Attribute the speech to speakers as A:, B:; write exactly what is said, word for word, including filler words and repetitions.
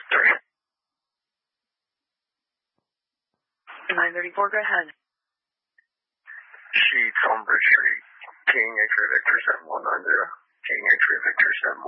A: Sorry.
B: nine thirty-four, go ahead.
A: Sheets on Bridge Street. King X-ray Victor seven one nine zero. King X-ray Victor seven one nine zero.